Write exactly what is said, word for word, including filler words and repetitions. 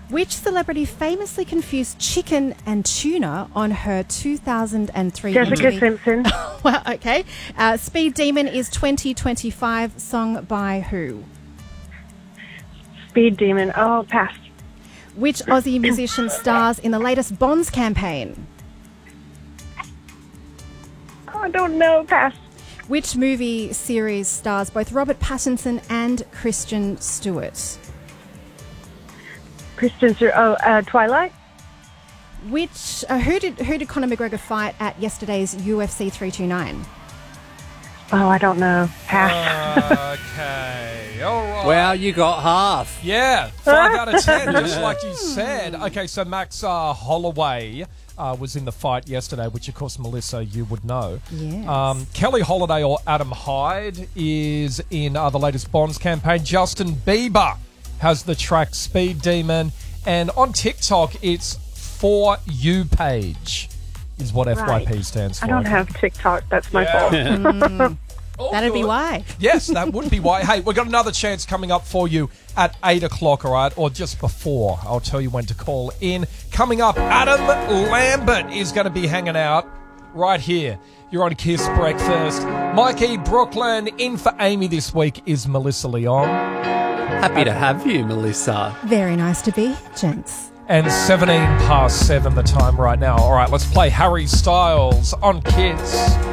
Which celebrity famously confused chicken and tuna on her two thousand three Jessica movie? Simpson. Well, okay. Uh, Speed Demon is twenty twenty-five, sung by who? Speed Demon. Oh, pass. Which Aussie musician stars in the latest Bonds campaign? Oh, I don't know. Pass. Which movie series stars both Robert Pattinson and Kristen Stewart? Kristen Stewart. Oh, uh, Twilight. Which uh, who did who did Conor McGregor fight at yesterday's U F C three twenty-nine? Oh, I don't know. Pass. Okay, all right. Well, you got half. Yeah, five out of ten, just like you said. Okay, so Max uh, Holloway uh, was in the fight yesterday, which, of course, Melissa, you would know. Yes. Um, Kelly Holiday or Adam Hyde is in uh, the latest Bonds campaign. Justin Bieber has the track Speed Demon. And on TikTok, it's For You Page is what Right. F Y P stands for. I don't have TikTok. That's my Yeah. fault. Mm, All that'd be good. why. Yes, that would be why. Hey, we've got another chance coming up for you at eight o'clock, all right? Or just before. I'll tell you when to call in. Coming up, Adam Lambert is going to be hanging out right here. You're on Kiss Breakfast. Mikey Brooklyn. In for Amy this week is Melissa Leon. Happy to have you, Melissa. Very nice to be, gents. And seventeen past seven the time right now. All right, let's play Harry Styles on Kiss.